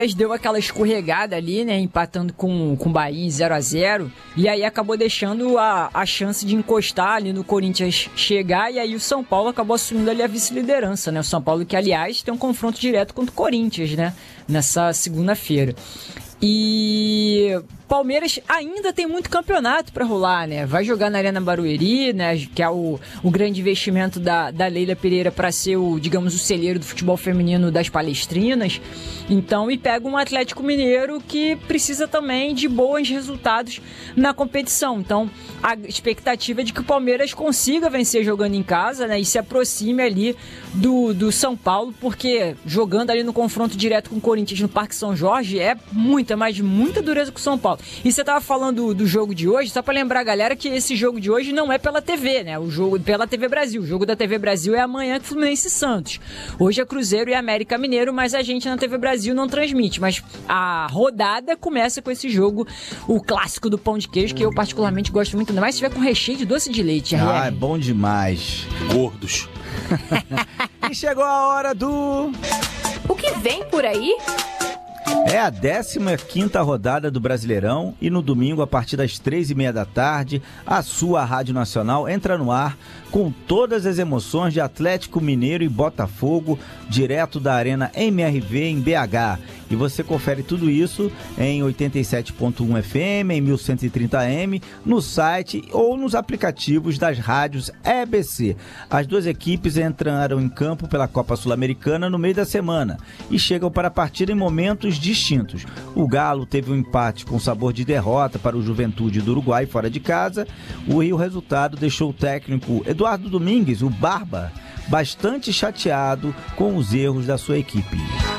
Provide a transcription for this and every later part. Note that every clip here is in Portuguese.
deu aquela escorregada ali, né, empatando com o Bahia em 0-0, e aí acabou deixando a chance de encostar ali no Corinthians chegar, e aí o São Paulo acabou assumindo ali a vice-liderança, né, o São Paulo que, aliás, tem um confronto direto contra o Corinthians, né, nessa segunda-feira. E Palmeiras ainda tem muito campeonato para rolar, né? Vai jogar na Arena Barueri, né? Que é o grande investimento da Leila Pereira para ser o celeiro do futebol feminino das palestrinas. Então, e pega um Atlético Mineiro que precisa também de bons resultados na competição. Então, a expectativa é de que o Palmeiras consiga vencer jogando em casa, né? E se aproxime ali do São Paulo, porque jogando ali no confronto direto com o Corinthians no Parque São Jorge é muita dureza com o São Paulo. E você tava falando do jogo de hoje, só pra lembrar a galera que esse jogo de hoje não é pela TV, né? O jogo pela TV Brasil. O jogo da TV Brasil é amanhã com Fluminense e Santos. Hoje é Cruzeiro e América Mineiro, mas a gente na TV Brasil não transmite. Mas a rodada começa com esse jogo, o clássico do pão de queijo, que eu particularmente gosto muito, ainda mais se tiver com recheio de doce de leite. Ah, é bom demais. Gordos. E chegou a hora do... O que vem por aí? É a 15ª rodada do Brasileirão e no domingo, a partir das 3h30 da tarde, a sua Rádio Nacional entra no ar com todas as emoções de Atlético Mineiro e Botafogo, direto da Arena MRV em BH. E você confere tudo isso em 87.1 FM, em 1130M, no site ou nos aplicativos das rádios EBC. As duas equipes entraram em campo pela Copa Sul-Americana no meio da semana e chegam para a partida em momentos distintos. O Galo teve um empate com sabor de derrota para o Juventude do Uruguai fora de casa. O resultado deixou o técnico Eduardo Domingues, o Barba, bastante chateado com os erros da sua equipe.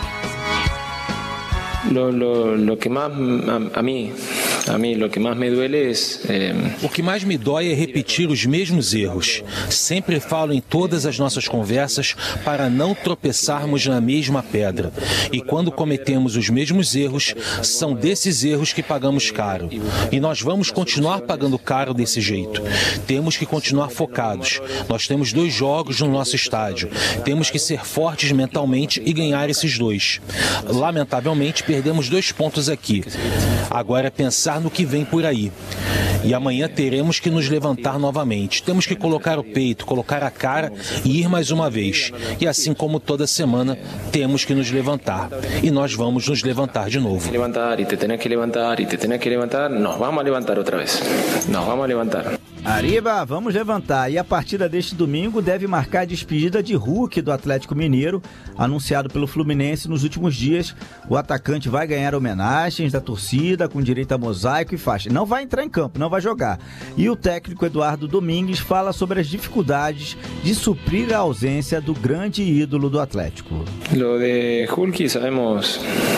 Lo que más a mí lo que más me duele es... O que mais me dói é repetir os mesmos erros. Sempre falo em todas as nossas conversas para não tropeçarmos na mesma pedra. E quando cometemos os mesmos erros, são desses erros que pagamos caro. E nós vamos continuar pagando caro desse jeito. Temos que continuar focados. Nós temos 2 jogos no nosso estádio. Temos que ser fortes mentalmente e ganhar esses 2. Lamentavelmente, perdemos 2 pontos aqui. Agora é pensar no que vem por aí. E amanhã teremos que nos levantar novamente. Temos que colocar o peito, colocar a cara e ir mais uma vez. E assim como toda semana, temos que nos levantar. E nós vamos nos levantar de novo. Levantar e te tenés que levantar e te tenés que levantar. Nos vamos a levantar outra vez. Nos vamos a levantar. Arriba, vamos levantar. E a partida deste domingo deve marcar a despedida de Hulk do Atlético Mineiro, anunciado pelo Fluminense nos últimos dias. O atacante vai ganhar homenagens da torcida com direito a mosaico e faixa. Não vai entrar em campo, não vai jogar. E o técnico Eduardo Domingues fala sobre as dificuldades de suprir a ausência do grande ídolo do Atlético. Lo de Hulk sabemos...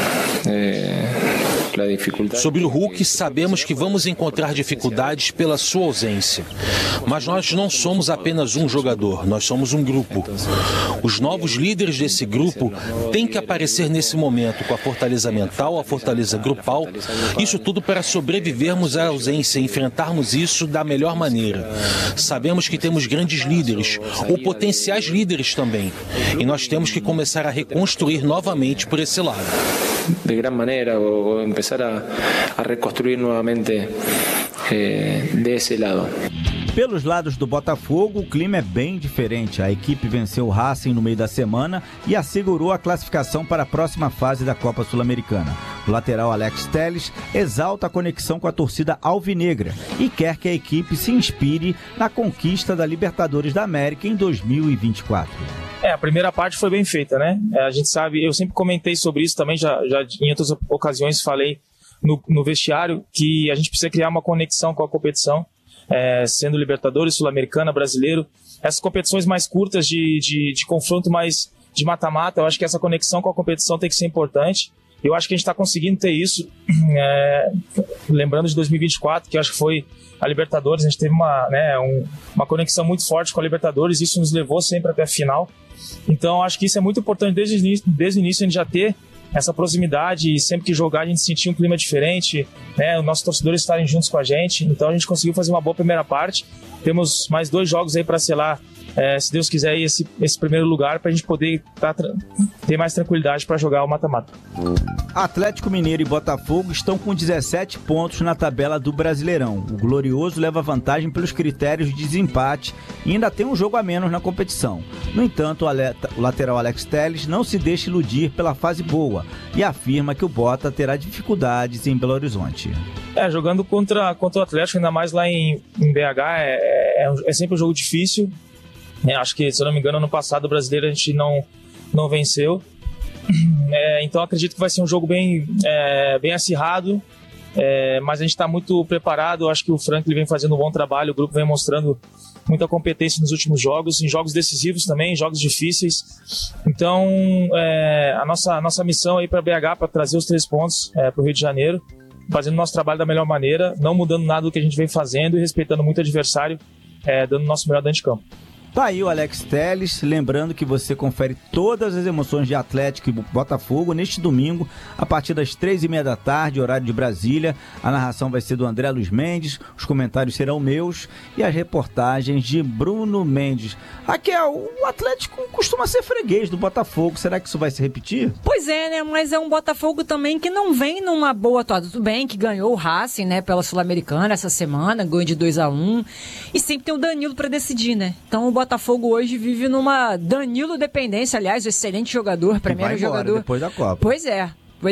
Sobre o Hulk, sabemos que vamos encontrar dificuldades pela sua ausência. Mas nós não somos apenas um jogador, nós somos um grupo. Os novos líderes desse grupo têm que aparecer nesse momento com a fortaleza mental, a fortaleza grupal, isso tudo para sobrevivermos à ausência e enfrentarmos isso da melhor maneira. Sabemos que temos grandes líderes, ou potenciais líderes também, e nós temos que começar a reconstruir novamente por esse lado. De gran manera o empezar a reconstruir nuevamente de ese lado. Pelos lados do Botafogo, o clima é bem diferente. A equipe venceu o Racing no meio da semana e assegurou a classificação para a próxima fase da Copa Sul-Americana. O lateral Alex Telles exalta a conexão com a torcida alvinegra e quer que a equipe se inspire na conquista da Libertadores da América em 2024. A primeira parte foi bem feita, né? A gente sabe, eu sempre comentei sobre isso também, já em outras ocasiões falei no vestiário que a gente precisa criar uma conexão com a competição, sendo Libertadores, Sul-Americana, Brasileiro. Essas competições mais curtas de confronto mais de mata-mata, eu acho que essa conexão com a competição tem que ser importante. Eu acho que a gente está conseguindo ter isso, lembrando de 2024, que eu acho que foi a Libertadores, a gente teve uma conexão muito forte com a Libertadores, isso nos levou sempre até a final. Então, acho que isso é muito importante desde o início a gente já ter essa proximidade e sempre que jogar a gente sentir um clima diferente, né? Os nossos torcedores estarem juntos com a gente. Então, a gente conseguiu fazer uma boa primeira parte. Temos mais 2 jogos aí para selar se Deus quiser, esse primeiro lugar para a gente poder ter mais tranquilidade para jogar o mata-mata. Atlético Mineiro e Botafogo estão com 17 pontos na tabela do Brasileirão. O Glorioso leva vantagem pelos critérios de desempate e ainda tem um jogo a menos na competição. No entanto, o lateral Alex Telles não se deixa iludir pela fase boa e afirma que o Bota terá dificuldades em Belo Horizonte. Jogando contra o Atlético, ainda mais lá em BH, é sempre um jogo difícil. Acho que, se eu não me engano, ano passado o Brasileiro a gente não venceu. Então acredito que vai ser um jogo bem acirrado, mas a gente está muito preparado. Eu acho que o Franklin vem fazendo um bom trabalho, o grupo vem mostrando muita competência nos últimos jogos, em jogos decisivos também, em jogos difíceis. Então a nossa missão aí para BH, para trazer os 3 pontos para o Rio de Janeiro, fazendo o nosso trabalho da melhor maneira, não mudando nada do que a gente vem fazendo e respeitando muito o adversário, dando o nosso melhor dentro de campo. Tá aí o Alex Telles, lembrando que você confere todas as emoções de Atlético e Botafogo neste domingo, a partir das 3h30 da tarde, horário de Brasília. A narração vai ser do André Luiz Mendes, os comentários serão meus e as reportagens de Bruno Mendes. Raquel, o Atlético costuma ser freguês do Botafogo, será que isso vai se repetir? Pois é, né, mas é um Botafogo também que não vem numa boa atuação. Tudo bem que ganhou o Racing, né, pela Sul-Americana essa semana, ganhou de 2-1, e sempre tem o Danilo pra decidir, né? Então o Botafogo hoje vive numa Danilo dependência, aliás, um excelente jogador, primeiro jogador depois da Copa. Pois é.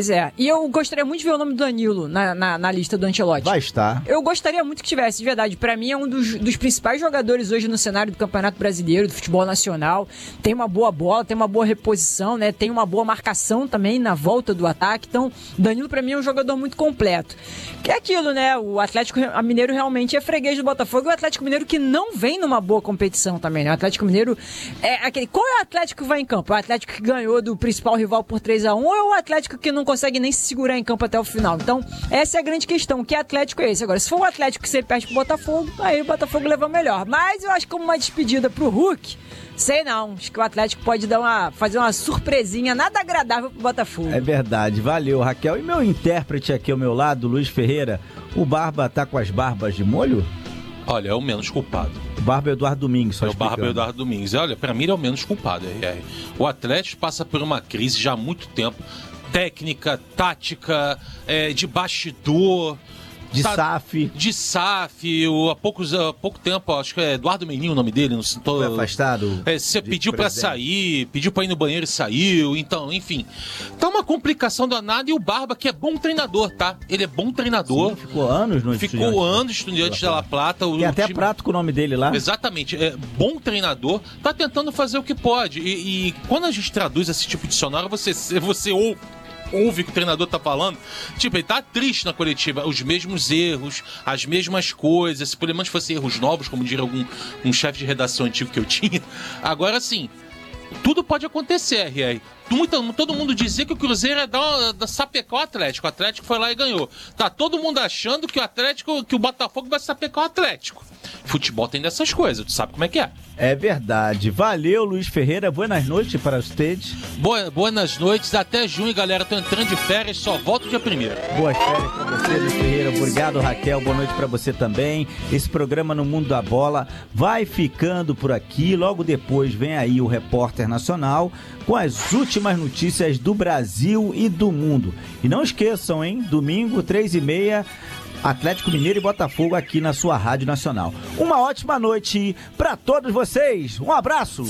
E eu gostaria muito de ver o nome do Danilo na lista do Ancelotti. Vai estar. Eu gostaria muito que tivesse, de verdade. Pra mim é um dos principais jogadores hoje no cenário do Campeonato Brasileiro, do futebol nacional. Tem uma boa bola, tem uma boa reposição, né? Tem uma boa marcação também na volta do ataque. Então, Danilo pra mim é um jogador muito completo. Que é aquilo, né? O Atlético Mineiro realmente é freguês do Botafogo. E o Atlético Mineiro que não vem numa boa competição também, né? O Atlético Mineiro é aquele... Qual é o Atlético que vai em campo? O Atlético que ganhou do principal rival por 3-1 ou é o Atlético que não consegue nem se segurar em campo até o final? Então, essa é a grande questão. Que Atlético é esse? Agora, se for o Atlético que você perde pro Botafogo, aí o Botafogo leva melhor. Mas eu acho que como uma despedida pro Hulk, sei não. Acho que o Atlético pode fazer uma surpresinha nada agradável pro Botafogo. É verdade. Valeu, Raquel. E meu intérprete aqui ao meu lado, Luiz Ferreira, o Barba tá com as barbas de molho? Olha, é o menos culpado. Barba Eduardo Domingues, só explicando. O Barba Eduardo Domingues. Olha, pra mim ele é o menos culpado, RR. O Atlético passa por uma crise já há muito tempo. Técnica, tática, de bastidor. De SAF. De SAF. Há pouco tempo, acho que é Eduardo Meninho o nome dele. Não sei, foi afastado. Você pediu pra sair, pediu pra ir no banheiro e saiu. Então, enfim. Tá uma complicação danada. E o Barba, que é bom treinador, tá? Ele é bom treinador. Sim, ficou anos no Estudiantes. Ficou anos Estudiantes da La Plata. Tem até prato com o nome dele lá. Exatamente. É bom treinador. Tá tentando fazer o que pode. E quando a gente traduz esse tipo de dicionário, você ouve o que o treinador tá falando, tipo, ele tá triste na coletiva, os mesmos erros, as mesmas coisas, se pelo menos fossem erros novos, como diria um chefe de redação antigo que eu tinha. Agora, assim, tudo pode acontecer, RR. Todo mundo dizia que o Cruzeiro ia dar sapecar o Atlético. O Atlético foi lá e ganhou. Tá todo mundo achando que o Botafogo vai sapecar o Atlético. Futebol tem dessas coisas, tu sabe como é que é. É verdade. Valeu, Luiz Ferreira. Boas noites para vocês. Boas noites. Até junho, galera. Tô entrando de férias, só volto dia 1º. Boas férias para você, Luiz Ferreira. Obrigado, Raquel. Boa noite para você também. Esse programa No Mundo da Bola vai ficando por aqui. Logo depois vem aí o Repórter Nacional com as últimas notícias do Brasil e do mundo. E não esqueçam, hein? Domingo, 3h30, Atlético Mineiro e Botafogo aqui na sua Rádio Nacional. Uma ótima noite para todos vocês. Um abraço.